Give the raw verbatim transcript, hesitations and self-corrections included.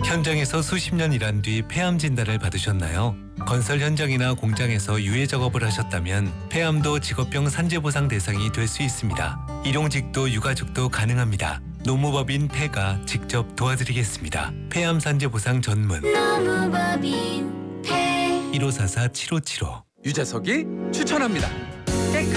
현장에서 수십 년 일한 뒤 폐암 진단을 받으셨나요? 건설 현장이나 공장에서 유해 작업을 하셨다면 폐암도 직업병 산재보상 대상이 될 수 있습니다. 일용직도 유가족도 가능합니다. 노무법인 폐가 직접 도와드리겠습니다. 폐암 산재보상 전문 노무법인 폐 일오사사 칠오칠오 유재석이 추천합니다.